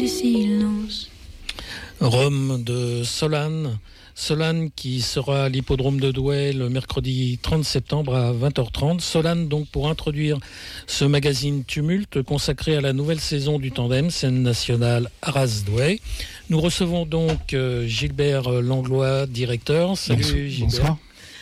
decirnos. Rome de Solane. Solane qui sera à l'hippodrome de Douai le mercredi 30 septembre à 20h30. Solane donc pour introduire ce magazine Tumulte consacré à la nouvelle saison du tandem scène nationale Arras-Douai. Nous recevons donc Gilbert Langlois, directeur. Salut Gilbert. Bonsoir.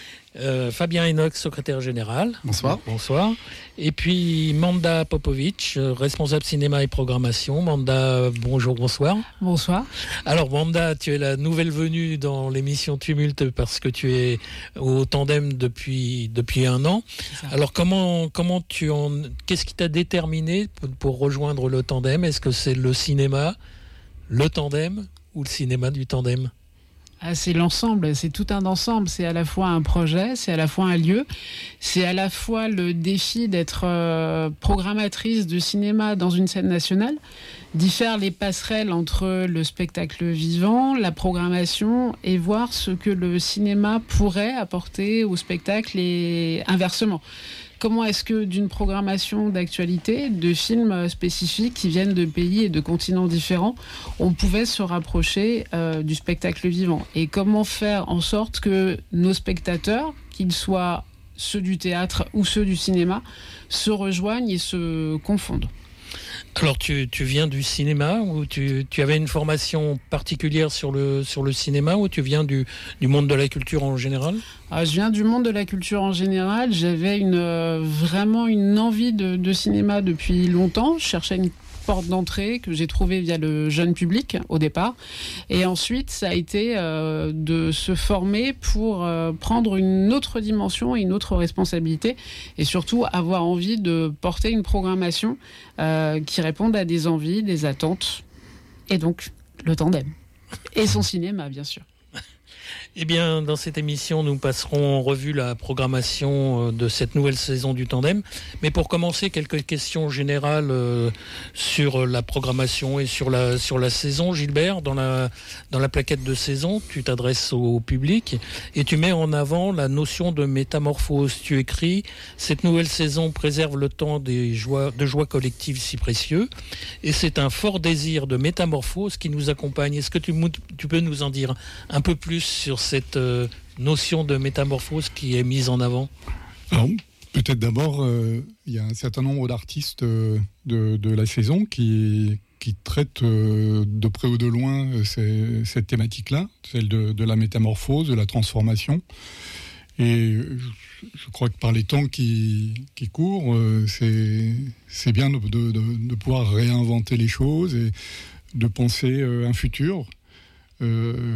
Fabien Enoch, secrétaire général. Bonsoir. Bonsoir. Et puis Manda Popovic, responsable cinéma et programmation. Manda, bonjour, bonsoir. Bonsoir. Alors Manda, tu es la nouvelle venue dans l'émission Tumulte parce que tu es au tandem depuis un an. Alors qu'est-ce qui t'a déterminé pour rejoindre le tandem ? Est-ce que c'est le cinéma, le tandem ou le cinéma du tandem ? C'est l'ensemble, c'est tout un ensemble. C'est à la fois un projet, c'est à la fois un lieu, c'est à la fois le défi d'être programmatrice de cinéma dans une scène nationale, d'y faire les passerelles entre le spectacle vivant, la programmation et voir ce que le cinéma pourrait apporter au spectacle et inversement. Comment est-ce que d'une programmation d'actualité, de films spécifiques qui viennent de pays et de continents différents, on pouvait se rapprocher du spectacle vivant ? Et comment faire en sorte que nos spectateurs, qu'ils soient ceux du théâtre ou ceux du cinéma, se rejoignent et se confondent ? Alors tu viens du cinéma ou tu avais une formation particulière sur le cinéma ou tu viens du monde de la culture en général ? Je viens du monde de la culture en général. J'avais vraiment une envie de cinéma depuis longtemps. Je cherchais une porte d'entrée que j'ai trouvée via le jeune public au départ. Et ensuite, ça a été de se former pour prendre une autre dimension et une autre responsabilité. Et surtout, avoir envie de porter une programmation qui réponde à des envies, des attentes. Et donc, le tandem. Et son cinéma, bien sûr. Eh bien, dans cette émission, nous passerons en revue la programmation de cette nouvelle saison du tandem. Mais pour commencer, quelques questions générales sur la programmation et sur la saison. Gilbert, dans la plaquette de saison, tu t'adresses au public et tu mets en avant la notion de métamorphose. Tu écris « Cette nouvelle saison préserve le temps de joie collective si précieux et c'est un fort désir de métamorphose qui nous accompagne. » Est-ce que tu peux nous en dire un peu plus sur cette notion de métamorphose qui est mise en avant ? Alors, peut-être d'abord, il y a un certain nombre d'artistes de la saison qui traitent de près ou de loin cette thématique-là, celle de la métamorphose, de la transformation. Et je crois que par les temps qui courent, c'est bien de pouvoir réinventer les choses et de penser un futur.